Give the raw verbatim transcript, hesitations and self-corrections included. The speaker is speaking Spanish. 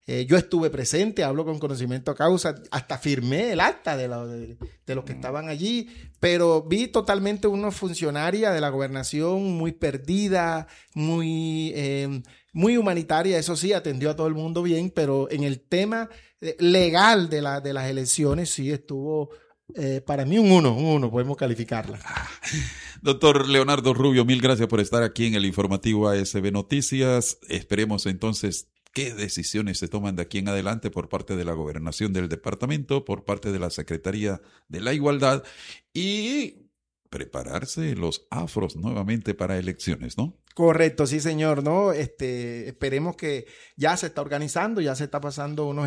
Eh, yo estuve presente, hablo con conocimiento de causa, hasta firmé el acta de, lo, de, de los que estaban allí, pero vi totalmente una funcionaria de la gobernación muy perdida, muy, eh, muy humanitaria, eso sí, atendió a todo el mundo bien, pero en el tema legal de, la, de las elecciones sí estuvo, eh, para mí un uno, un uno, podemos calificarla. Doctor Leonardo Rubio, mil gracias por estar aquí en el informativo A S B Noticias. Esperemos entonces qué decisiones se toman de aquí en adelante por parte de la gobernación del departamento, por parte de la Secretaría de la Igualdad y prepararse los afros nuevamente para elecciones, ¿no? Correcto, sí señor, ¿no? Este, esperemos que ya se está organizando, ya se está pasando unos